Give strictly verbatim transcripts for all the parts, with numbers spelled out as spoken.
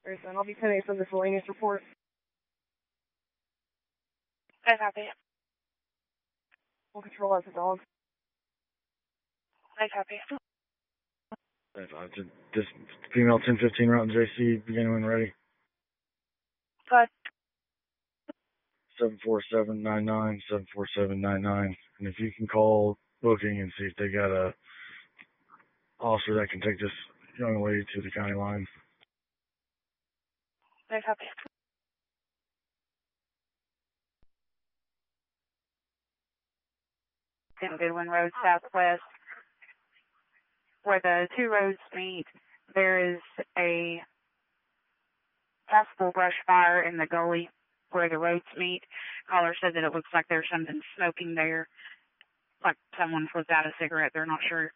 Very soon. I'll be ten eight for the miscellaneous report. I copy. We'll control as a dog. I copy. This female ten fifteen route in J C, beginning when ready. Go ahead. seven four seven nine nine, seven four seven nine nine. And if you can call booking and see if they got a officer that can take this young lady to the county line. I copy. In Goodwin Road Southwest, where the two roads meet, there is a possible brush fire in the gully where the roads meet. Caller said that it looks like there's something smoking there, like someone was out a cigarette. They're not sure.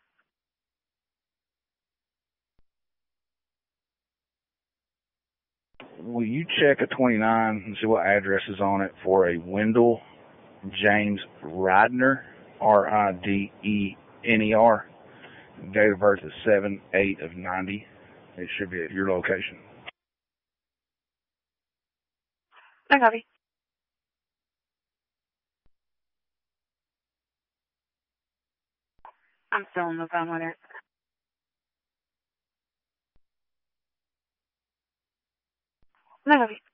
Will you check a twenty-nine and see what address is on it for a Wendell James Ridner, R I D E N E R. Date of birth is seven eight of ninety. It should be at your location. I copy. I'm still on the phone with her. I copy.